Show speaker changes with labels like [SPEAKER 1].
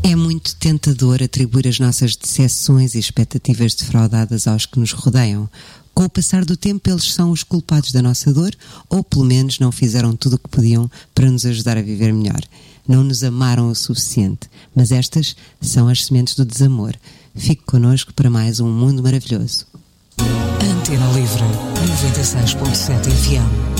[SPEAKER 1] É muito tentador atribuir as nossas decepções e expectativas defraudadas aos que nos rodeiam. Com o passar do tempo, eles são os culpados da nossa dor, ou pelo menos não fizeram tudo o que podiam para nos ajudar a viver melhor. Não nos amaram o suficiente, mas estas são as sementes do desamor. Fique connosco para mais um mundo maravilhoso.
[SPEAKER 2] Antena Livre, 96.7 FM.